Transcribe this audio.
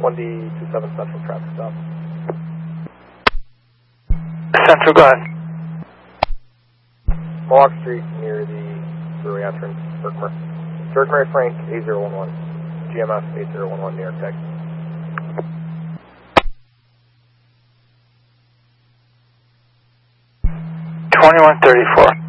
1D27 Central traffic stop. Central, go ahead. Mohawk Street near the freeway entrance, Berkmer Frank 8011, GMF 8011, New York Tech. 2134.